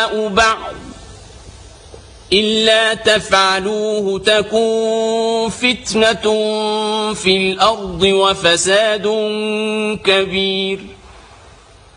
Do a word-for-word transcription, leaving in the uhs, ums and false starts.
أولياء بعض إلا تفعلوه تكن فتنة في الأرض وفساد كبير.